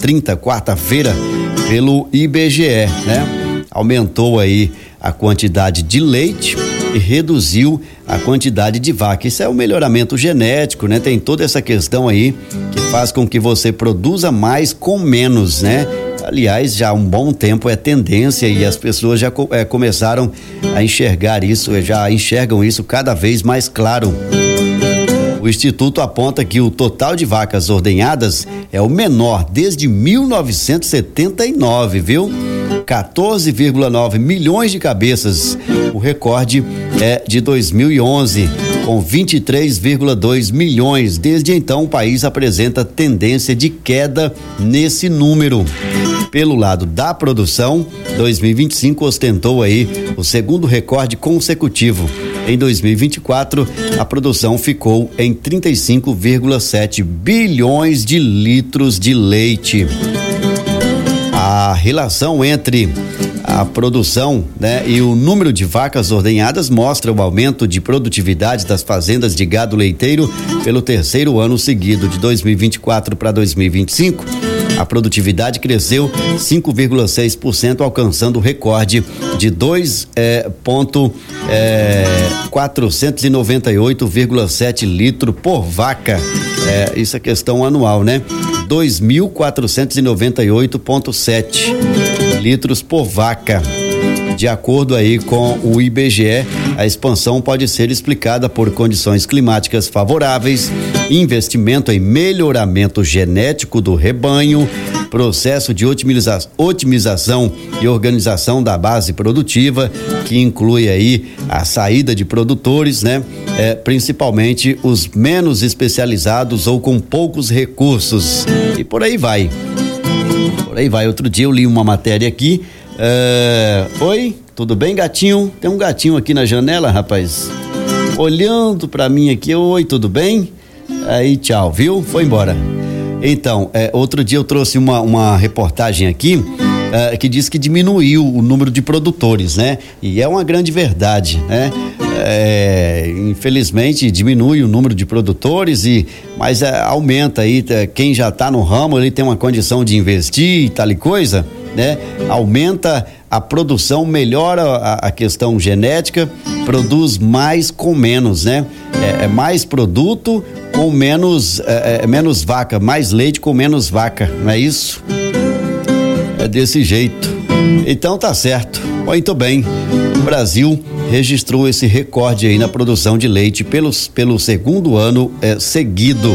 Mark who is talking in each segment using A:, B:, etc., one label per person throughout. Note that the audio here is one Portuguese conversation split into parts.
A: 30, quarta-feira, pelo IBGE, né? Aumentou aí a quantidade de leite e reduziu a quantidade de vaca. Isso é o melhoramento genético, né? Tem toda essa questão aí que faz com que você produza mais com menos, né? Aliás, já há um bom tempo é tendência e as pessoas já começaram a enxergar isso, já enxergam isso cada vez mais claro. O Instituto aponta que o total de vacas ordenhadas é o menor desde 1979, viu? 14,9 milhões de cabeças. O recorde é de 2011, com 23,2 milhões. Desde então, o país apresenta tendência de queda nesse número. Pelo lado da produção, 2025 ostentou aí o segundo recorde consecutivo. Em 2024, a produção ficou em 35,7 bilhões de litros de leite. A relação entre a produção, né, e o número de vacas ordenhadas mostra o aumento de produtividade das fazendas de gado leiteiro pelo terceiro ano seguido, de 2024 para 2025. A produtividade cresceu 5,6%, alcançando o recorde de 498,7 litros por vaca. Isso é questão anual, né? 2.498,7 litros por vaca. De acordo aí com o IBGE, a expansão pode ser explicada por condições climáticas favoráveis, investimento em melhoramento genético do rebanho, processo de otimização e organização da base produtiva, que inclui aí a saída de produtores, né? Principalmente os menos especializados ou com poucos recursos. E por aí vai. Outro dia eu li uma matéria aqui. Oi, tudo bem, gatinho? Tem um gatinho aqui na janela, rapaz, olhando pra mim aqui. Oi, tudo bem? Aí, tchau, viu? Foi embora. Então, outro dia eu trouxe uma reportagem aqui que diz que diminuiu o número de produtores, né? E é uma grande verdade, né? Infelizmente diminui o número de produtores, mas aumenta aí, quem já tá no ramo, ele tem uma condição de investir e tal e coisa, né? Aumenta a produção, melhora a questão genética, produz mais com menos, né? Mais produto com menos vaca, mais leite com menos vaca, não é isso? É desse jeito. Então tá certo. Muito bem. O Brasil registrou esse recorde aí na produção de leite pelo segundo ano seguido.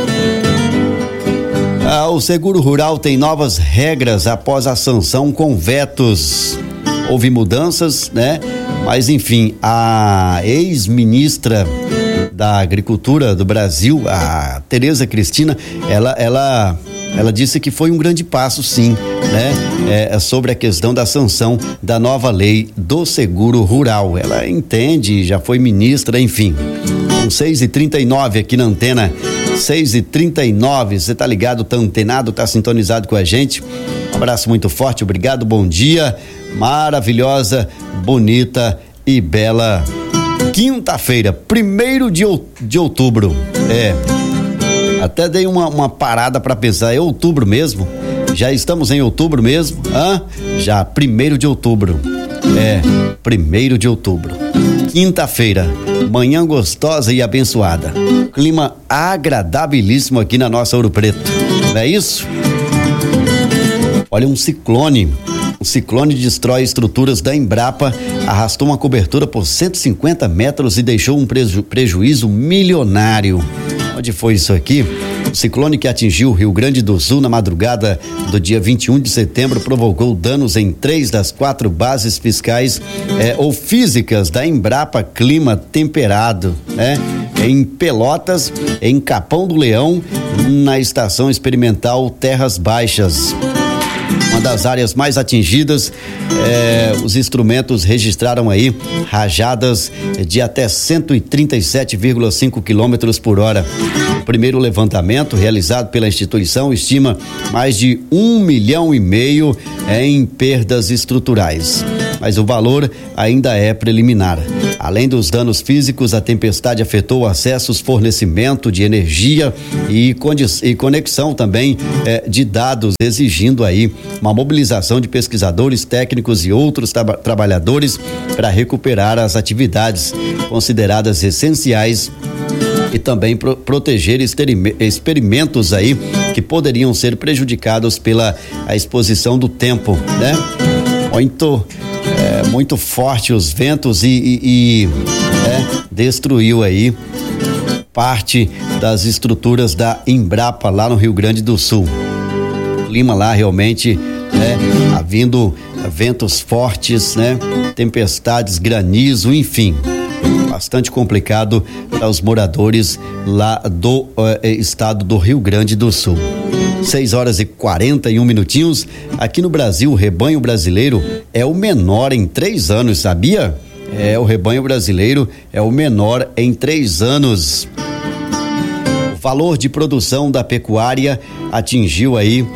A: O seguro rural tem novas regras após a sanção com vetos. Houve mudanças, né? Mas enfim, a ex-ministra da Agricultura do Brasil, a Tereza Cristina, ela disse que foi um grande passo, sim, né? Sobre a questão da sanção da nova lei do seguro rural. Ela entende, já foi ministra, enfim. São 6h39 aqui na antena. 6h39, você tá ligado, tá antenado, tá sintonizado com a gente. Um abraço muito forte, obrigado, bom dia. Maravilhosa, bonita e bela quinta-feira, 1º de outubro. Até dei uma parada para pensar, é outubro mesmo? Já estamos em outubro mesmo? Já, 1º de outubro. 1º de outubro. Quinta-feira, manhã gostosa e abençoada. Clima agradabilíssimo aqui na nossa Ouro Preto. Não é isso? Olha, um ciclone destrói estruturas da Embrapa, arrastou uma cobertura por 150 metros e deixou um prejuízo milionário. Onde foi isso aqui? O ciclone que atingiu o Rio Grande do Sul na madrugada do dia 21 de setembro provocou danos em 3 das 4 bases fiscais ou físicas da Embrapa Clima Temperado, né? Em Pelotas, em Capão do Leão, na estação experimental Terras Baixas. Uma das áreas mais atingidas, os instrumentos registraram aí rajadas de até 137,5 quilômetros por hora. O primeiro levantamento realizado pela instituição estima mais de 1,5 milhão em perdas estruturais, mas o valor ainda é preliminar. Além dos danos físicos, a tempestade afetou acessos, fornecimento de energia e conexão também de dados, exigindo aí uma mobilização de pesquisadores, técnicos e outros trabalhadores para recuperar as atividades consideradas essenciais e também proteger experimentos aí que poderiam ser prejudicados pela a exposição do tempo, né? Muito forte os ventos e destruiu aí parte das estruturas da Embrapa lá no Rio Grande do Sul. O clima lá realmente, havendo ventos fortes, né? Tempestades, granizo, enfim, bastante complicado para os moradores lá do estado do Rio Grande do Sul. 6h41 minutinhos. Aqui no Brasil, o rebanho brasileiro é o menor em 3 anos, sabia? O rebanho brasileiro é o menor em 3 anos. O valor de produção da pecuária atingiu aí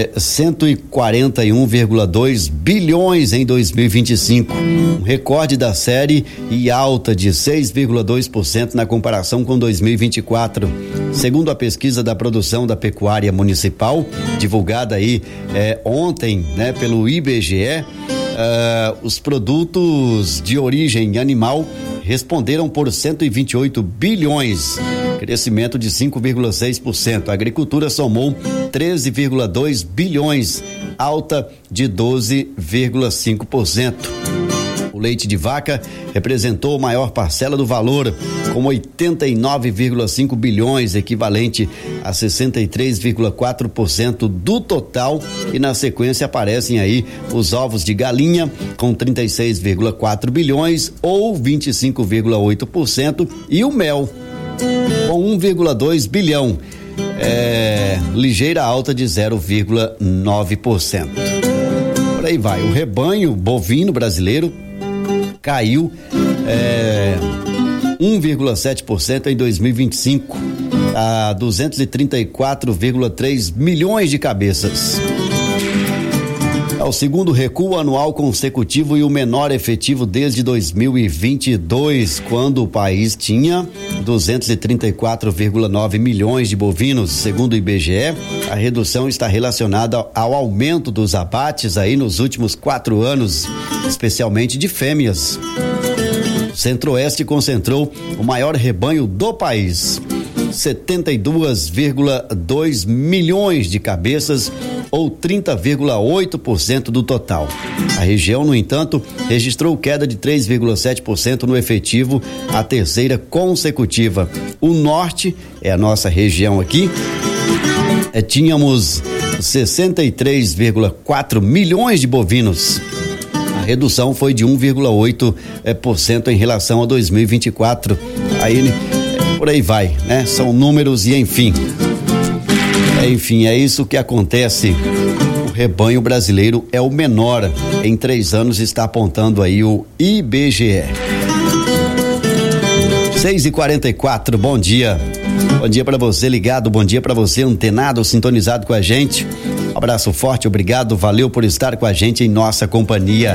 A: 141,2 bilhões em 2025, um recorde da série e alta de 6,2% na comparação com 2024. Segundo a pesquisa da produção da pecuária municipal, divulgada aí ontem, né, pelo IBGE, os produtos de origem animal responderam por 128 bilhões, crescimento de 5,6%. A agricultura somou 13,2 bilhões, alta de 12,5%. O leite de vaca representou a maior parcela do valor, com 89,5 bilhões, equivalente a 63,4% do total, e na sequência aparecem aí os ovos de galinha com 36,4 bilhões ou 25,8%, e o mel com 1,2 bilhão, ligeira alta de 0,9%. Por aí vai. O rebanho bovino brasileiro caiu 1,7% em 2025 a 234,3 milhões de cabeças. É o segundo recuo anual consecutivo e o menor efetivo desde 2022, quando o país tinha 234,9 milhões de bovinos. Segundo o IBGE, a redução está relacionada ao aumento dos abates aí nos últimos 4 anos, especialmente de fêmeas. O Centro-Oeste concentrou o maior rebanho do país, 72,2 milhões de cabeças, ou 30,8% do total. A região, no entanto, registrou queda de 3,7% no efetivo, a terceira consecutiva. O norte é a nossa região aqui. Tínhamos 63,4 milhões de bovinos. A redução foi de 1,8% em relação a 2024. Aí, por aí vai, né? São números e enfim, é isso que acontece. O rebanho brasileiro é o menor em 3 anos, está apontando aí o IBGE. 6h44, bom dia. Bom dia para você ligado, bom dia para você antenado, sintonizado com a gente. Um abraço forte, obrigado, valeu por estar com a gente em nossa companhia.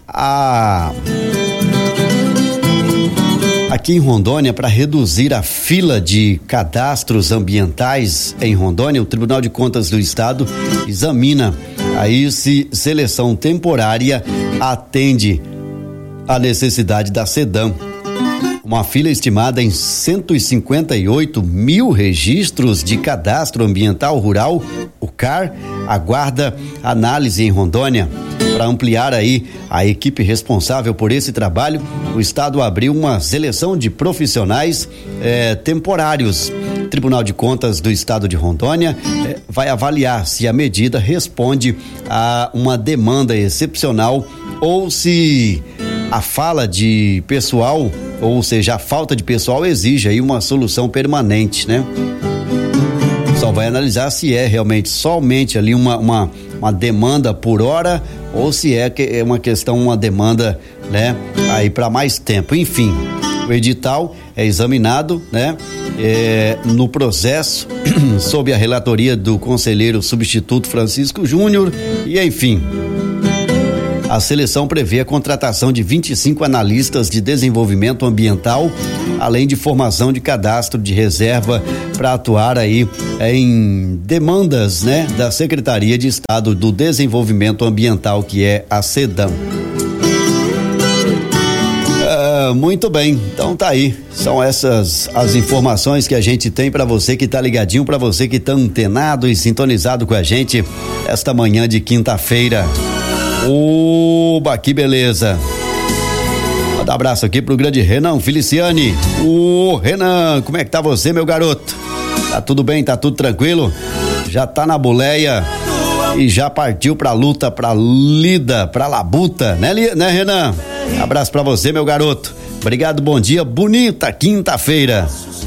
A: Aqui em Rondônia, para reduzir a fila de cadastros ambientais em Rondônia, o Tribunal de Contas do Estado examina aí se seleção temporária atende à necessidade da SEDAM. Uma fila estimada em 158 mil registros de cadastro ambiental rural, o CAR, aguarda análise em Rondônia. Para ampliar aí a equipe responsável por esse trabalho, o Estado abriu uma seleção de profissionais temporários. O Tribunal de Contas do Estado de Rondônia vai avaliar se a medida responde a uma demanda excepcional ou se a fala de pessoal, ou seja, a falta de pessoal exige aí uma solução permanente, né? Só vai analisar se é realmente somente ali uma demanda por hora ou se é uma questão, uma demanda, né, aí para mais tempo. Enfim, o edital é examinado, né, no processo sob a relatoria do conselheiro substituto Francisco Júnior e enfim, A seleção prevê a contratação de 25 analistas de desenvolvimento ambiental, além de formação de cadastro de reserva para atuar aí em demandas, né, da Secretaria de Estado do Desenvolvimento Ambiental, que é a SEDAM. Muito bem, então tá aí, são essas as informações que a gente tem para você que tá ligadinho, para você que tá antenado e sintonizado com a gente esta manhã de quinta-feira. Oba, que beleza! Manda um abraço aqui pro grande Renan Feliciani. Renan, como é que tá você, meu garoto? Tá tudo bem, tá tudo tranquilo? Já tá na boleia e já partiu pra luta, pra lida, pra labuta, né Renan? Abraço pra você, meu garoto. Obrigado, bom dia, bonita quinta-feira.